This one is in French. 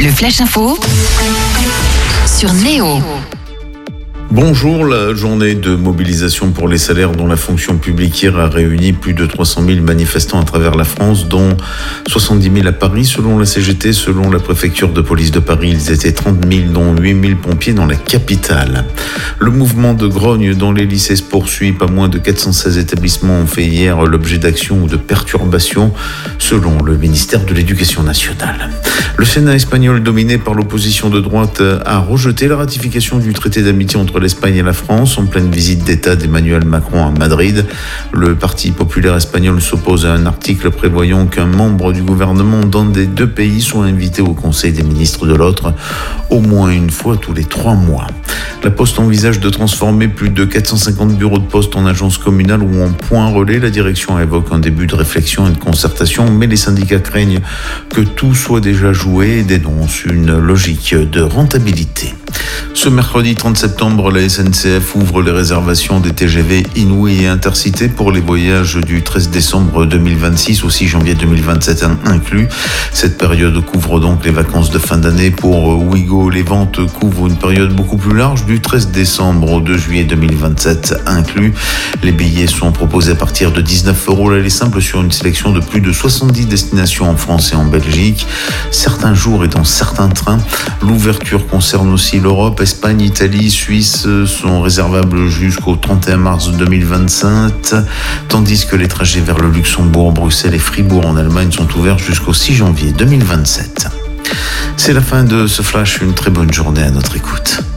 Le Flash Info sur Néo. Bonjour, la journée de mobilisation pour les salaires dont la fonction publique hier a réuni plus de 300 000 manifestants à travers la France, dont 70 000 à Paris. Selon la CGT, selon la préfecture de police de Paris, ils étaient 30 000, dont 8 000 pompiers dans la capitale. Le mouvement de grogne dans les lycées se poursuit. Pas moins de 416 établissements ont fait hier l'objet d'actions ou de perturbations, selon le ministère de l'Éducation nationale. Le Sénat espagnol, dominé par l'opposition de droite, a rejeté la ratification du traité d'amitié entre l'Espagne et la France en pleine visite d'État d'Emmanuel Macron à Madrid. Le Parti populaire espagnol s'oppose à un article prévoyant qu'un membre du gouvernement d'un des deux pays soit invité au Conseil des ministres de l'autre au moins une fois tous les 3 mois. La Poste envisage de transformer plus de 450 bureaux de poste en agences communales ou en points relais. La direction évoque un début de réflexion et de concertation, mais les syndicats craignent que tout soit déjà joué et dénoncent une logique de rentabilité. Ce mercredi 30 septembre, la SNCF ouvre les réservations des TGV Inouï et Intercité pour les voyages du 13 décembre 2026 au 6 janvier 2027 inclus. Cette période couvre donc les vacances de fin d'année. Pour Ouigo, les ventes couvrent une période beaucoup plus large, du 13 décembre au 2 juillet 2027 inclus. Les billets sont proposés à partir de 19 € l'aller simple sur une sélection de plus de 70 destinations en France et en Belgique. Certains jours et dans certains trains, l'ouverture concerne aussi l'Europe. Espagne, Italie, Suisse sont réservables jusqu'au 31 mars 2025, tandis que les trajets vers le Luxembourg, Bruxelles et Fribourg en Allemagne sont ouverts jusqu'au 6 janvier 2027. C'est la fin de ce flash, une très bonne journée à notre écoute.